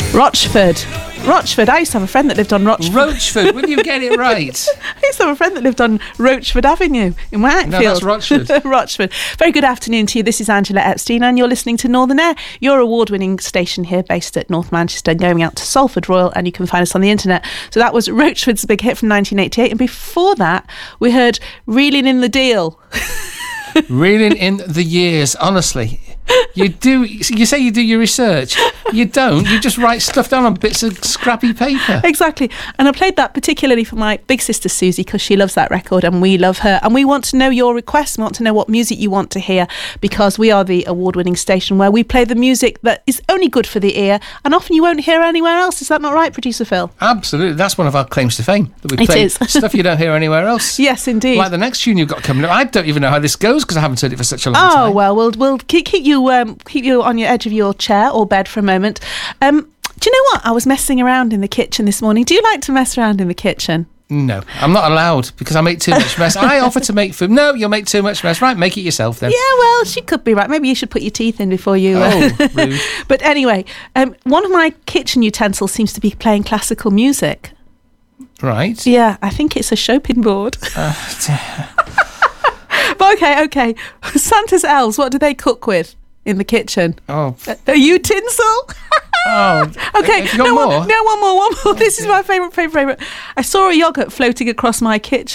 Rochford. I used to have a friend that lived on Rochford. Rochford, will you get it right? I used to have a friend that lived on Rochford Avenue in Whitefield. No, that's Rochford. Rochford. Very good afternoon to you. This is Angela Epstein and you're listening to Northern Air, your award-winning station here based at North Manchester and going out to Salford Royal, and you can find us on the internet. So that was Rochford's big hit from 1988, and before that we heard Reeling in the Deal. Reeling in the years, honestly. You say you do your research. You don't. You just write stuff down on bits of scrappy paper. Exactly. And I played that particularly for my big sister Susie because she loves that record and we love her. And we want to know your requests. We want to know what music you want to hear because we are the award-winning station where we play the music that is only good for the ear and often you won't hear anywhere else. Is that not right, Producer Phil? Absolutely. That's one of our claims to fame. That we play stuff you don't hear anywhere else. Yes, indeed. Like the next tune you've got coming up. I don't even know how this goes because I haven't heard it for such a long time. Oh, well, we'll keep you on your edge of your chair or bed for a moment. Do you know what? I was messing around in the kitchen this morning. Do you like to mess around in the kitchen? No, I'm not allowed because I make too much mess. I offer to make food. No, you'll make too much mess. Right, make it yourself then. Yeah, well, she could be right. Maybe you should put your teeth in before you... rude. But anyway, one of my kitchen utensils seems to be playing classical music. Right. Yeah, I think it's a Chopin board. But okay. Santa's elves, what do they cook with in the kitchen? Oh. A utensil? Oh. Okay. Have you got more? One more. This is my favourite. I saw a yoghurt floating across my kitchen.